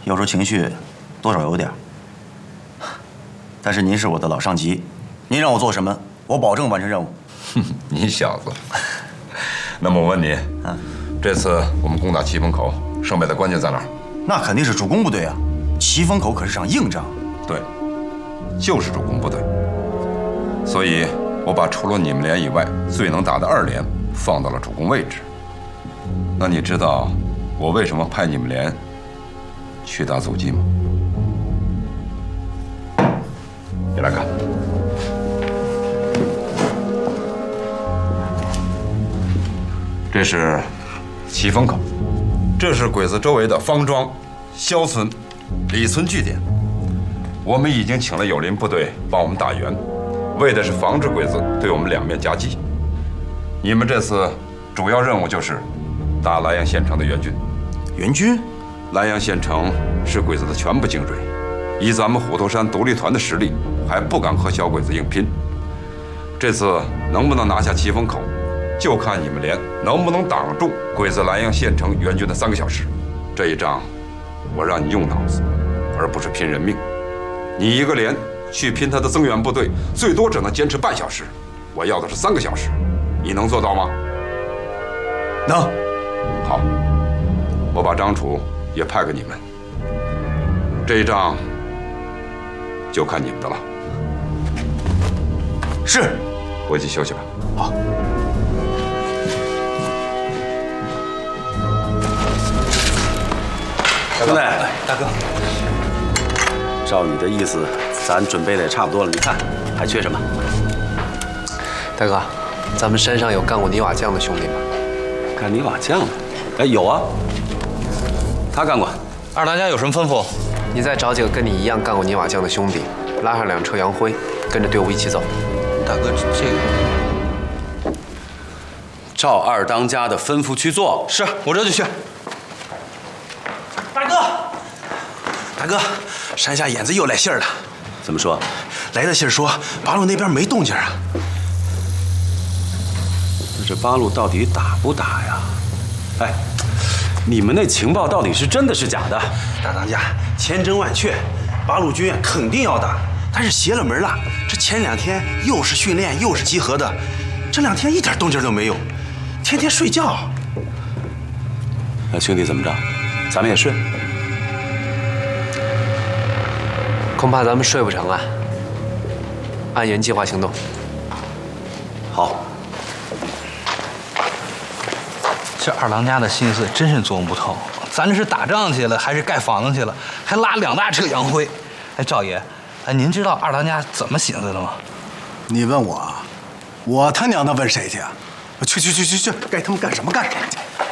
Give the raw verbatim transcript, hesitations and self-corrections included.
有时候情绪多少有点。但是您是我的老上级，您让我做什么，我保证完成任务。 哼，你小子。那么我问你，啊，这次我们攻打祁封口，胜败的关键在哪儿？ 那肯定是主攻部队啊！祁封口可是场硬仗。 对，就是主攻部队。所以，我把除了你们连以外最能打的二连放到了主攻位置。那你知道我为什么派你们连去打阻击吗？你来看，这是祁封口，这是鬼子周围的方庄、萧村、李村据点。我们已经请了友邻部队帮我们打援，为的是防止鬼子对我们两面夹击。你们这次主要任务就是打莱阳县城的援军。 援军？ 莱阳县城是鬼子的全部精锐，以咱们虎头山独立团的实力，还不敢和小鬼子硬拼。这次能不能拿下祁封口，就看你们连能不能挡住鬼子莱阳县城援军的三个小时。这一仗，我让你用脑子，而不是拼人命。你一个连去拼他的增援部队，最多只能坚持半小时。我要的是三个小时，你能做到吗？ 能。 好，我把张楚也派给你们。这一仗就看你们的了。 是， 回去休息吧。 好。 兄弟， 大哥， 照你的意思，咱准备的也差不多了。你看，还缺什么？ 大哥，咱们山上有干过泥瓦匠的兄弟吗？ 干泥瓦匠的？哎，有啊，他干过。 二当家有什么吩咐？ 你再找几个跟你一样干过泥瓦匠的兄弟，拉上两车洋灰，跟着队伍一起走。 大哥，这个照二当家的吩咐去做。 是我这就去。 大哥，大哥，山下眼子又来信儿了。 怎么说？ 来的信儿说八路那边没动静啊。 那这八路到底打不打呀？哎，你们那情报到底是真的是假的？ 大当家，千真万确，八路军肯定要打，但是邪了门了。这前两天又是训练又是集合的，这两天一点动静都没有，天天睡觉。 那兄弟怎么着？咱们也睡？ 恐怕咱们睡不成啊。按原计划行动。 好。 这二当家的心思真是琢磨不透，咱这是打仗去了，还是盖房子去了？还拉两大车洋灰。哎，赵爷，哎，您知道二当家怎么寻思的吗？ 你问我，我他娘的问谁去啊？去去去去去，该他们干什么干什么去。